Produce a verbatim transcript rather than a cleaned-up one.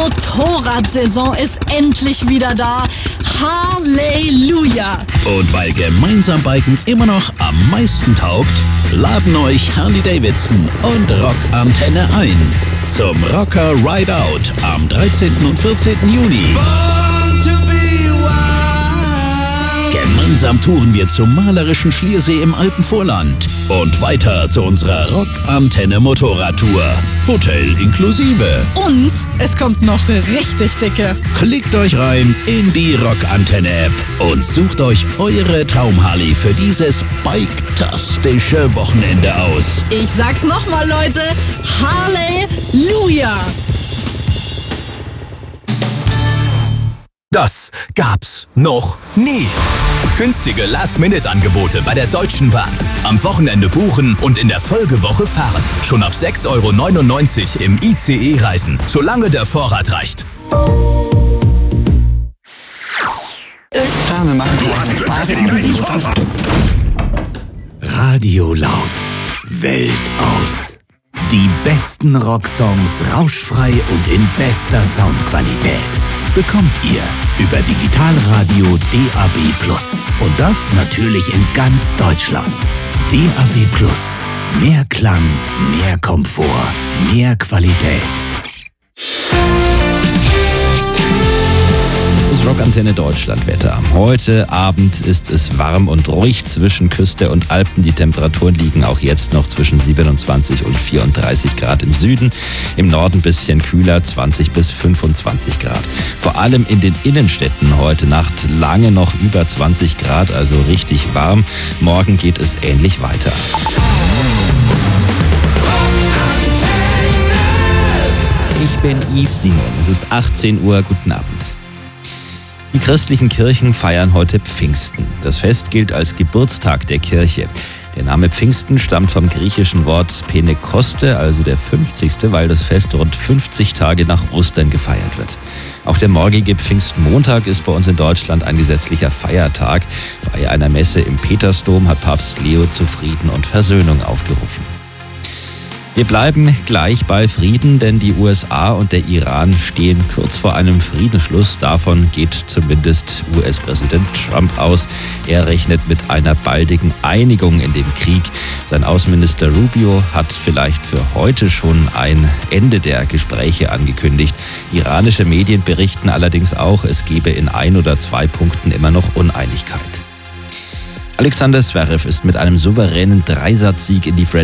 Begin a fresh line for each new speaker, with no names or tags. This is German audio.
Motorradsaison ist endlich wieder da. Halleluja!
Und weil gemeinsam Biken immer noch am meisten taugt, laden euch Harley-Davidson und Rockantenne ein zum Rocker Ride Out am dreizehnten und vierzehnten Juni. Gemeinsam touren wir zum malerischen Schliersee im Alpenvorland und weiter zu unserer Rockantenne Motorradtour. Hotel inklusive.
Und es kommt noch richtig dicke.
Klickt euch rein in die Rockantenne-App und sucht euch eure Traum-Harley für dieses bike-tastische Wochenende aus.
Ich sag's nochmal, Leute. Halleluja!
Das gab's noch nie. Günstige Last-Minute-Angebote bei der Deutschen Bahn. Am Wochenende buchen und in der Folgewoche fahren. Schon ab sechs Euro neunundneunzig im I C E reisen, solange der Vorrat reicht.
Radio Laut. Welt aus. Die besten Rocksongs rauschfrei und in bester Soundqualität bekommt ihr über Digitalradio D A B Plus. Und das natürlich in ganz Deutschland. D A B Plus. Mehr Klang, mehr Komfort, mehr Qualität.
Das Rockantenne Deutschland Wetter. Heute Abend ist es warm und ruhig zwischen Küste und Alpen. Die Temperaturen liegen auch jetzt noch zwischen siebenundzwanzig und vierunddreißig Grad im Süden. Im Norden ein bisschen kühler, zwanzig bis fünfundzwanzig Grad. Vor allem in den Innenstädten heute Nacht lange noch über zwanzig Grad, also richtig warm. Morgen geht es ähnlich weiter. Ich bin Yves Simon. Es ist achtzehn Uhr. Guten Abend. Die christlichen Kirchen feiern heute Pfingsten. Das Fest gilt als Geburtstag der Kirche. Der Name Pfingsten stammt vom griechischen Wort Pentekoste, also der fünfzigste, weil das Fest rund fünfzig Tage nach Ostern gefeiert wird. Auch der morgige Pfingstmontag ist bei uns in Deutschland ein gesetzlicher Feiertag. Bei einer Messe im Petersdom hat Papst Leo zu Frieden und Versöhnung aufgerufen. Wir bleiben gleich bei Frieden, denn die U S A und der Iran stehen kurz vor einem Friedensschluss. Davon geht zumindest U S-Präsident Trump aus. Er rechnet mit einer baldigen Einigung in dem Krieg. Sein Außenminister Rubio hat vielleicht für heute schon ein Ende der Gespräche angekündigt. Iranische Medien berichten allerdings auch, es gebe in ein oder zwei Punkten immer noch Uneinigkeit. Alexander Zverev ist mit einem souveränen Dreisatzsieg in die